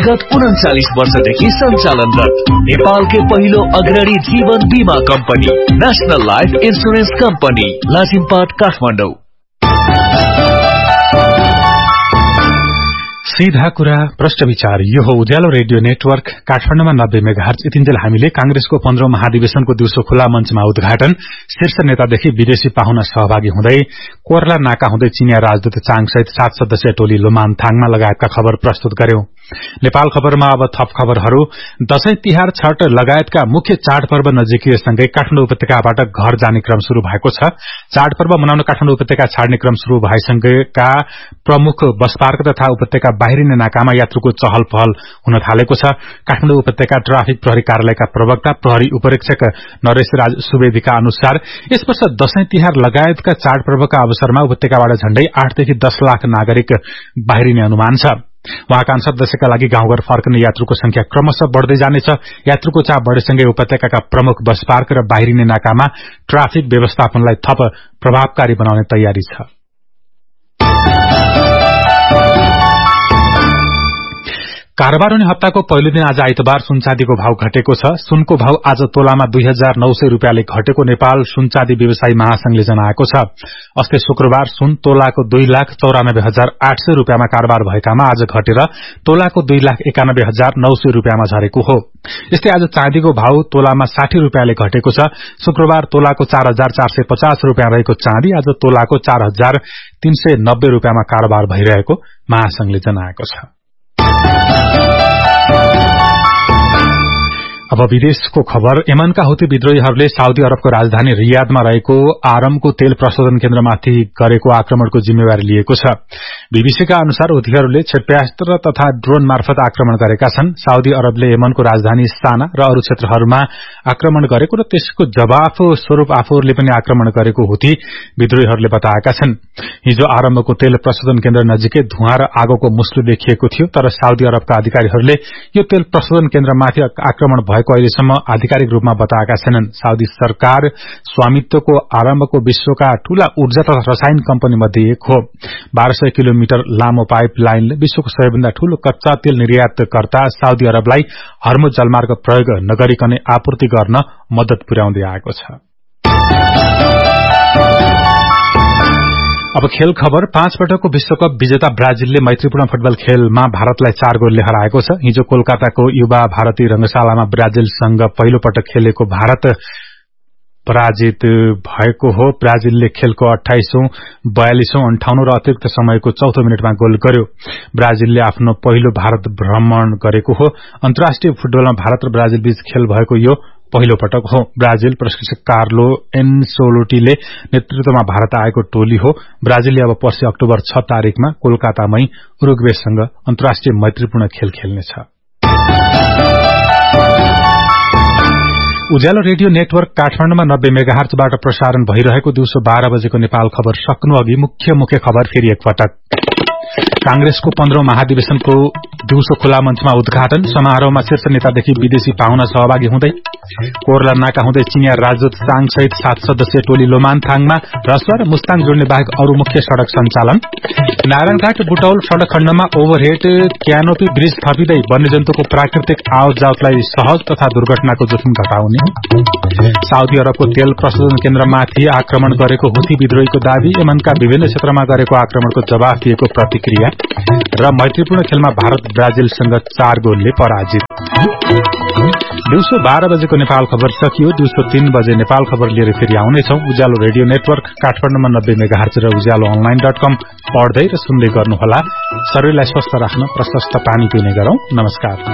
विगत 39 वर्षदेखि सञ्चालनरत नेपालकै पहिलो अग्रणी जीवन बीमा company national life insurance company Lazimpat Kathmandu. सीधा कुरा प्रश्न विचार। यो हो उज्यालो रेडियो नेटवर्क काठमाडौँमा 90 मेगाहर्ज। यतिन्जेल हामीले कांग्रेसको 15औं महाधिवेशनको दिउँसो खुला मञ्चमा उद्घाटन, शीर्ष नेतादेखि विदेशी पाहुना सहभागी हुँदै, कोर्ला नाका हुँदै चिनिया राजदूत चाङसहित 7 सदस्यीय टोली लोमानथाङमा लगायतका खबर प्रस्तुत गर्यौं। नेपाल खबरमा अब थप खबरहरू। दशैं तिहार छठ लगायतका मुख्य चाडपर्व नजिकिएसँगै काठमाडौँ उपत्यकाबाट घर जाने क्रम शुरू भएको छ। चाडपर्व मनाउन काठमाडौँ उपत्यका छाड्ने क्रम शुरू भएसँगैका प्रमुख बस पार्क तथा उपत्यका बाहिरिने नाकामा यात्रुको चहल पहल हुन थालेको छ। काठमाडौँ उपत्यका ट्राफिक प्रहरी कार्यालयका प्रवक्ता प्रहरी उपरीक्षक नरेश राज सुवेदीका अनुसार यस वर्ष दशैं तिहार लगायतका चाडपर्वका अवसरमा उपत्यकाबाट झण्डै 8 देखि 10 लाख नागरिक बाहिरिने अनुमान छ। वहाँका सदस्यका लागि गाउँघर फर्कने यात्रुको संख्या क्रमशः बढ़दै जानेछ। यात्रुको चाप बढ़ेसँगै उपत्यकाका प्रमुख बस पार्क र बाहिरिने नाकामा ट्राफिक व्यवस्थापनलाई थप प्रभावकारी बनाउने तयारी छ। कारोबार हुने हप्ताको पहिलो दिन आज आइतबार सुनचाँदीको भाव घटेको छ। सुनको भाव आज तोलामा 2900 रुपियाँले घटेको नेपाल सुनचाँदी व्यवसायी महासंघले जनाएको छ। अस्ति शुक्रबार सुन तोलाको 2,94,800 रुपियाँमा कारोबार भएकामा आज घटेर तोलाको 2,91,900 रुपियाँमा झरेको हो। यस्तै आज चाँदीको भाव तोलामा 60 रुपियाँले घटेको छ। शुक्रबार तोलाको 4,450 रुपियाँ रहेको चाँदी आज तोलाको 4,390 रुपियाँमा कारोबार भइरहेको महासंघले जनाएको छ। अब विदेशको खबर। यमनका हुती विद्रोहीहरूले साउदी अरबको राजधानी रियादमा रहेको आरमको तेल प्रशोधन केन्द्रमाथि गरेको आक्रमणको जिम्मेवारी लिएको छ। बीबीसीका अनुसार हुतीहरूले क्षेपणास्त्र तथा ड्रोन मार्फत आक्रमण गरेका छन्। साउदी अरबले यमनको राजधानी साना र अरू क्षेत्रहरूमा आक्रमण गरेको र त्यसको जवाफ स्वरूप आफूहरूले पनि आक्रमण गरेको हुती विद्रोहीहरूले बताएका छन्। हिजो आरमको तेल प्रशोधन केन्द्र नजिकै धुवाँ र आगोको मुस्लो देखिएको थियो, तर साउदी अरबका अधिकारीहरूले यो तेल प्रशोधन केन्द्रमाथि आक्रमण भएको अहिलेसम्म आधिकारिक रूपमा बताएका छैनन्। साउदी सरकार स्वामित्वको आरम्भको विश्वका ठूला ऊर्जा तथा रसायन कम्पनी मध्ये एक हो। 1200 किलोमिटर लामो पाइप लाइनले विश्वको सबैभन्दा ठूलो कच्चा तेल निर्यातकर्ता साउदी अरबलाई हर्मुज जलमार्ग प्रयोग नगरिकनै आपूर्ति गर्न मद्दत पुर्याउँदै आएको छ। अब खेल खबर। 5 पटकको विश्वकप विजेता ब्राजिलले मैत्रीपूर्ण फुटबल खेलमा भारतलाई 4 गोलले हराएको छ। हिजो कोलकाताको युवा भारतीय रंगशालामा ब्राजिलसँग पहिलो पटक खेलेको भारत पराजित भएको हो। ब्राजिलले खेलको 28औं, 42औं, 58औं र अतिरिक्त समयको 4औं मिनेटमा गोल गर्यो। ब्राजिलले आफ्नो पहिलो भारत भ्रमण गरेको हो। अन्तर्राष्ट्रिय फुटबलमा भारत र ब्राजिल बीच खेल भएको यो पहिलो पटक हो। ब्राजिल प्रशिक्षक कार्लो एन्सेलोटीले नेतृत्वमा भारत आएको टोली हो। ब्राजिलले अब पर्सि अक्टोबर 6 तारिकमा कोलकातामै उरुग्वेसँग अन्तर्राष्ट्रिय मैत्रीपूर्ण खेल खेल्नेछ। उज्यालो रेडियो नेटवर्क काठमाडौँमा 90 मेगाहर्जबाट प्रसारण भइरहेको दिउँसो 12 बजेको नेपाल खबर सक्नु अघि मुख्य खबर फेरि एकपटक। कांग्रेसको 15औं महाधिवेशनको दिउँसो खुला मञ्चमा उद्घाटन, समारोहमा शीर्ष नेतादेखि विदेशी पाहुना सहभागी हुँदै, कोर्ला नाका हुँदै चिनिया राजदूत चाङसहित 7 सदस्यीय टोली लोमानथाङमा, रसुवा र मुस्ताङ जोड्ने बाहेक अरू मुख्य सड़क सञ्चालन, नारायणघाट बुटौल सड़क खण्डमा ओभरहेड क्यानोपी ब्रिज थपिँदै वन्यजन्तुको प्राकृतिक आवतजावतलाई सहज तथा दुर्घटनाको जोखिम घटाउने, साउदी अरबको तेल प्रशोधन केन्द्रमाथि आक्रमण गरेको हुती विद्रोहीको दावी, यमनका विभिन्न क्षेत्रमा गरेको आक्रमणको जवाफ दिएको प्रतिक्रिया र मैत्रीपूर्ण खेलमा भारत ब्राजिलसँग 4 गोलले पराजित। दिउँसो 12 बजेको नेपाल खबर सकियो। दिउँसो 3 बजे नेपाल खबर लिएर फेरि आउनेछौं। उज्यालो रेडियो नेटवर्क काठमाडौँमा 90 मेगाहर्ज र उज्यालो अनलाइन.com पढ्दै र सुन्दै गर्नुहोला। शरीरलाई स्वस्थ राख्न प्रशस्त पानी पिउने गरौं। नमस्कार।